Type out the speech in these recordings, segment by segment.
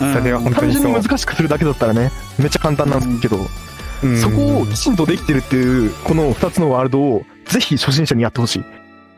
それは本当単にそう。 純に難しくするだけだったらね、めっちゃ簡単なんですけど、そこをきちんとできてるっていう、この2つのワールドを、ぜひ初心者にやってほしい。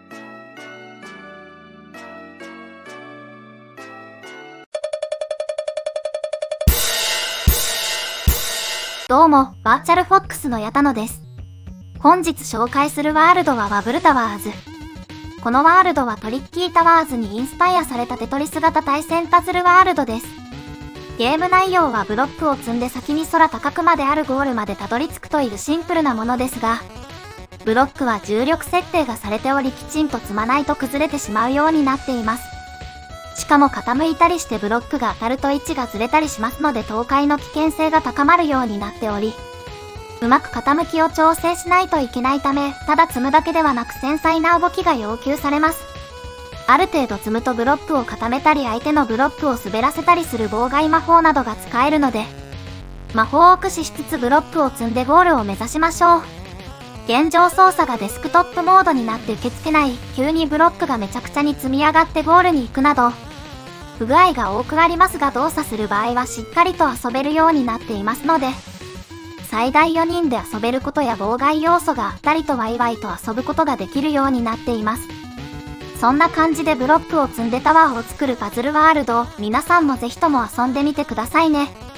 どうも、バーチャルフォックスの矢田野です。本日紹介するワールドはバブルタワーズ。このワールドはトリッキータワーズにインスパイアされたテトリス型対戦パズルワールドです。ゲーム内容はブロックを積んで先に空高くまであるゴールまでたどり着くというシンプルなものですが、ブロックは重力設定がされておりきちんと積まないと崩れてしまうようになっています。しかも傾いたりしてブロックが当たると位置がずれたりしますので倒壊の危険性が高まるようになっており、うまく傾きを調整しないといけないため、ただ積むだけではなく繊細な動きが要求されます。ある程度積むとブロックを固めたり相手のブロックを滑らせたりする妨害魔法などが使えるので、魔法を駆使しつつブロックを積んでゴールを目指しましょう。現状操作がデスクトップモードになって受け付けない、急にブロックがめちゃくちゃに積み上がってゴールに行くなど、不具合が多くありますが動作する場合はしっかりと遊べるようになっていますので、最大4人で遊べることや妨害要素が2人とワイワイと遊ぶことができるようになっています。そんな感じでブロックを積んでタワーを作るパズルワールドを皆さんもぜひとも遊んでみてくださいね。